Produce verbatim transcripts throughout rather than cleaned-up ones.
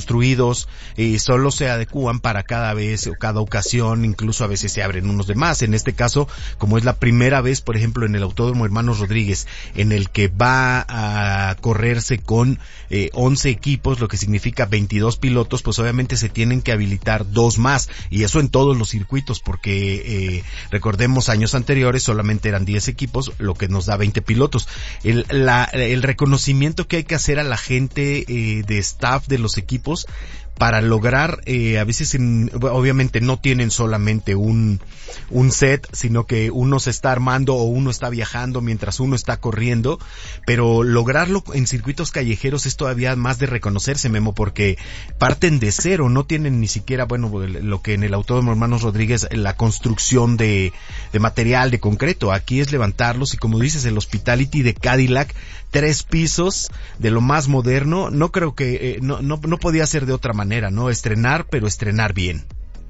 construidos, eh, solo se adecúan para cada vez o cada ocasión, incluso a veces se abren unos de más. En este caso, como es la primera vez, por ejemplo, en el Autódromo Hermanos Rodríguez, en el que va a correrse con eh, once equipos, lo que significa veintidós pilotos, pues obviamente se tienen que habilitar dos más, y eso en todos los circuitos, porque eh, recordemos años anteriores solamente eran diez equipos, lo que nos da veinte pilotos. El, la, el reconocimiento que hay que hacer a la gente eh, de staff de los equipos para lograr, eh, a veces en, obviamente no tienen solamente un, un set, sino que uno se está armando o uno está viajando mientras uno está corriendo, pero lograrlo en circuitos callejeros es todavía más de reconocerse, Memo, porque parten de cero, no tienen ni siquiera, bueno, lo que en el Autódromo Hermanos Rodríguez, la construcción de, de material, de concreto. Aquí es levantarlos, y como dices, el Hospitality de Cadillac, tres pisos de lo más moderno. No creo que, eh, no, no, no podía ser de otra manera, ¿no? Estrenar, pero estrenar bien.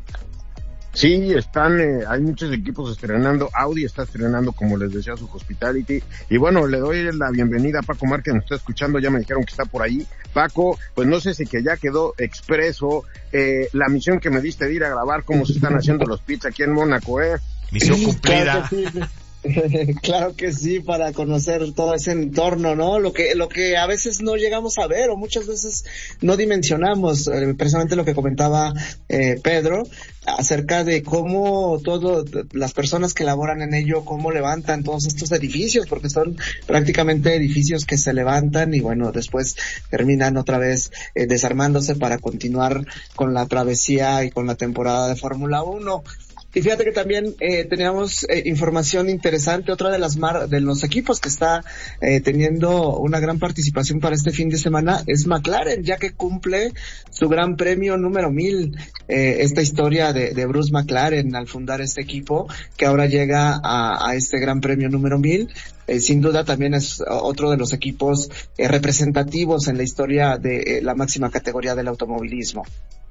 Sí, están, eh, hay muchos equipos estrenando. Audi está estrenando, como les decía, su Hospitality. Y bueno, le doy la bienvenida a Paco Márquez, nos está escuchando, ya me dijeron que está por ahí. Paco, pues no sé si que ya quedó expreso eh, la misión que me diste de ir a grabar cómo se están haciendo los pits aquí en Mónaco, ¿eh? Misión cumplida. Claro que sí. Claro que sí, para conocer todo ese entorno, ¿no? Lo que, lo que a veces no llegamos a ver, o muchas veces no dimensionamos, eh, precisamente lo que comentaba eh, Pedro, acerca de cómo todo, las personas que laboran en ello, cómo levantan todos estos edificios, porque son prácticamente edificios que se levantan y bueno, después terminan otra vez eh, desarmándose para continuar con la travesía y con la temporada de Fórmula uno. Y fíjate que también eh, teníamos eh, información interesante. Otra de las mar de los equipos que está eh, teniendo una gran participación para este fin de semana es McLaren, ya que cumple su gran premio número mil. Eh, esta historia de, de Bruce McLaren al fundar este equipo, que ahora llega a, a este gran premio número mil. Eh, sin duda también es otro de los equipos eh, representativos en la historia de eh, la máxima categoría del automovilismo.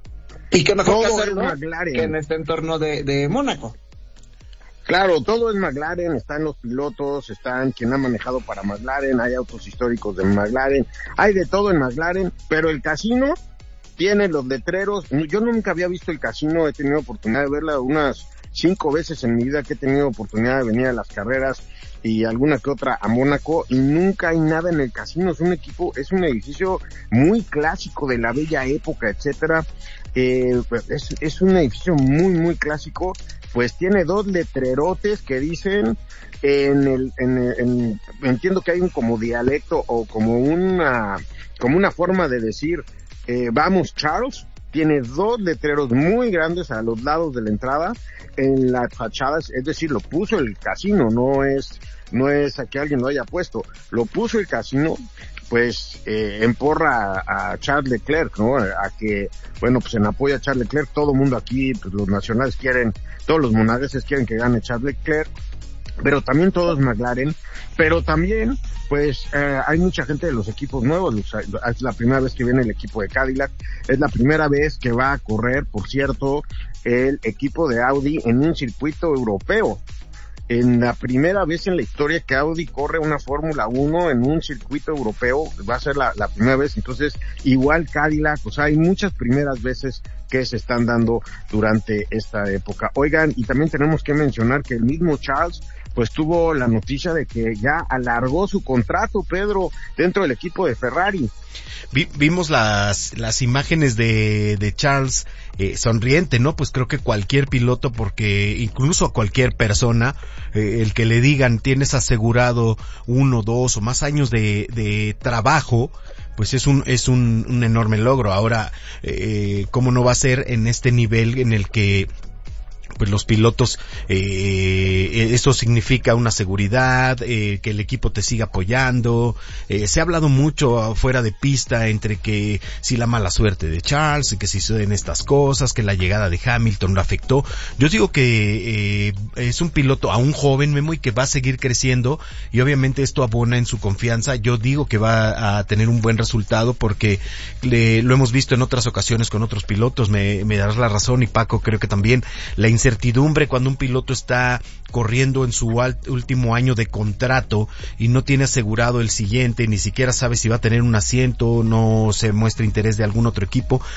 Y qué mejor que hacerlo que en este entorno de, de Mónaco. Claro, todo es McLaren, están los pilotos, están quien ha manejado para McLaren, hay autos históricos de McLaren, hay de todo en McLaren, pero el casino tiene los letreros. Yo nunca había visto el casino, he tenido oportunidad de verla unas cinco veces en mi vida que he tenido oportunidad de venir a las carreras y alguna que otra a Mónaco, y nunca hay nada en el casino. Es un equipo, es un edificio muy clásico de la bella época, etcétera. Eh, es, es un edificio muy, muy clásico, pues tiene dos letrerotes que dicen en el, en, en, entiendo que hay un como dialecto o como una, como una forma de decir, eh, vamos Charles. Tiene dos letreros muy grandes a los lados de la entrada, en las fachadas, es decir, lo puso el casino, no es, no es a que alguien lo haya puesto, lo puso el casino, pues, eh, en porra a, a Charles Leclerc, ¿no? A que, bueno, pues en apoyo a Charles Leclerc, todo el mundo aquí, pues los nacionales quieren, todos los monagueses quieren que gane Charles Leclerc, pero también todos McLaren, pero también, pues, eh, hay mucha gente de los equipos nuevos. Es la primera vez que viene el equipo de Cadillac, es la primera vez que va a correr, por cierto, el equipo de Audi en un circuito europeo. En la primera vez en la historia que Audi corre una Fórmula uno en un circuito europeo, va a ser la, la primera vez. Entonces, igual Cadillac, o sea, hay muchas primeras veces que se están dando durante esta época. Oigan, y también tenemos que mencionar que el mismo Charles, pues tuvo la noticia de que ya alargó su contrato, Pedro, dentro del equipo de Ferrari. Vi, vimos las las imágenes de de Charles eh, sonriente, ¿no? Pues creo que cualquier piloto, porque incluso a cualquier persona, eh, el que le digan tienes asegurado uno, dos o más años de de trabajo, pues es un es un, un enorme logro. Ahora, eh, ¿cómo no va a ser en este nivel en el que pues los pilotos, eh, eso significa una seguridad, eh, que el equipo te siga apoyando? Eh, se ha hablado mucho fuera de pista entre que si la mala suerte de Charles, que si suceden estas cosas, que la llegada de Hamilton lo afectó. Yo digo que eh, es un piloto aún joven, Memo, y que va a seguir creciendo, y obviamente esto abona en su confianza. Yo digo que va a tener un buen resultado porque le, lo hemos visto en otras ocasiones con otros pilotos. Me, me darás la razón, y Paco, creo que también la incertidumbre cuando un piloto está corriendo en su alt, último año de contrato y no tiene asegurado el siguiente, ni siquiera sabe si va a tener un asiento, no se muestra interés de algún otro equipo,